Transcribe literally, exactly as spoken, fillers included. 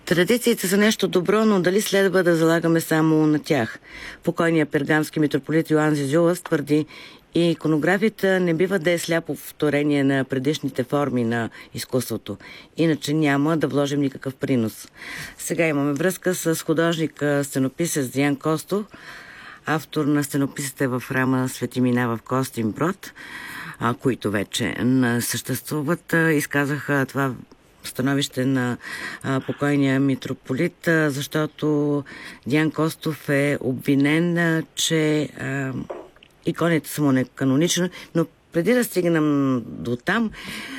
Традициите са нещо добро, но дали следва да залагаме само на тях? Покойният пергамски митрополит Йоан Зизюлас твърди, и иконографията не бива да е сляпо повторение на предишните форми на изкуството. Иначе няма да вложим никакъв принос. Сега имаме връзка с художник-сценописец Диан Костов, автор на сценописите в храма Свети Мина в Костинброд, които вече съществуват. Изказаха това становище на а, покойния митрополит, а, защото Диан Костов е обвинен, а, че а, иконите са му неканонични, но преди да стигнем до там,